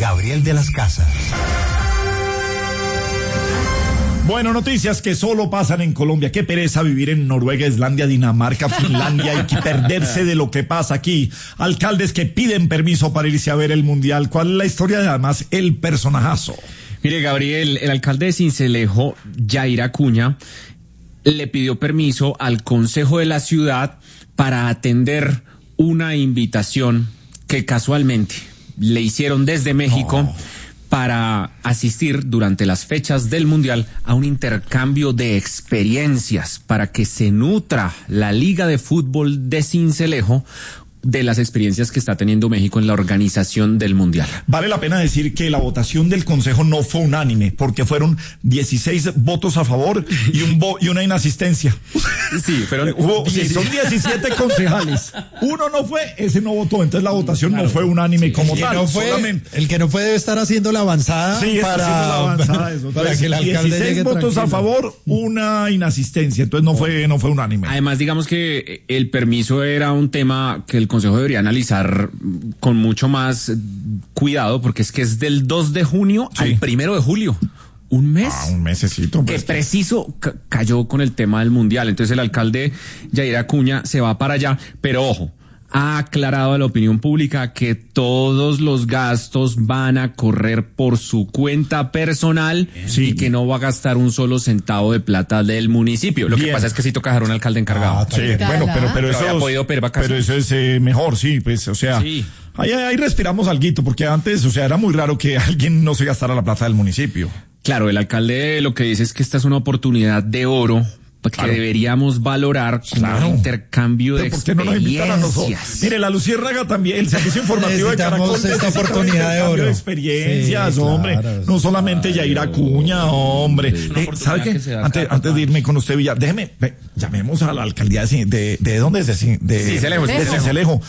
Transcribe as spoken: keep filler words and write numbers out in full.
Gabriel de las Casas. Bueno, noticias que solo pasan en Colombia. Qué pereza vivir en Noruega, Islandia, Dinamarca, Finlandia y que perderse de lo que pasa aquí. Alcaldes que piden permiso para irse a ver el Mundial. ¿Cuál es la historia de además el personajazo? Mire, Gabriel, el alcalde de Sincelejo, Yair Acuña, le pidió permiso al Consejo de la ciudad para atender una invitación que casualmente le hicieron desde México. No. Para asistir durante las fechas del Mundial a un intercambio de experiencias para que se nutra la Liga de Fútbol de Sincelejo de las experiencias que está teniendo México en la organización del Mundial. Vale la pena decir que la votación del Consejo no fue unánime, porque fueron dieciséis votos a favor y un vo y una inasistencia. Sí, pero hubo, sí, son diecisiete concejales. Uno no fue, ese no votó, entonces la votación claro, no fue unánime sí, como el tal. Que no fue, solamente. El que no fue debe estar haciendo la avanzada sí, para, la avanzada eso. Entonces, para que el alcalde dieciséis llegue votos tranquilo. A favor, una inasistencia, entonces no fue, no fue unánime. Además, digamos que el permiso era un tema que el Consejo debería analizar con mucho más cuidado, porque es que es del dos de junio sí. al primero de julio. Un mes. Ah, un mesecito. Pues. Que preciso ca- cayó con el tema del Mundial. Entonces el alcalde Yair Acuña se va para allá, pero ojo, ha aclarado a la opinión pública que todos los gastos van a correr por su cuenta personal sí. y que no va a gastar un solo centavo de plata del municipio. Lo Bien. que pasa es que sí toca dejar un alcalde encargado. Ah, sí. Bueno, pero, pero, eso, pero, podido pedir pero eso es eh, mejor, sí, pues, o sea, sí. ahí, ahí respiramos alguito, porque antes, o sea, era muy raro que alguien no se gastara la plata del municipio. Claro, el alcalde lo que dice es que esta es una oportunidad de oro que claro. deberíamos valorar como claro. un intercambio de experiencias. ¿Por qué no nos invitan a nosotros? Mire, la Luciérnaga también, el servicio informativo de Caracol esta oportunidad de oro. De experiencias, sí, hombre, claro, no solamente claro. Yair Acuña, hombre. Sí, eh, ¿Sabe qué? Antes, antes de irme con usted, Villar, déjeme, ve, llamemos a la alcaldía de, de, de ¿dónde es? De, de, Sincelejo. de Sincelejo.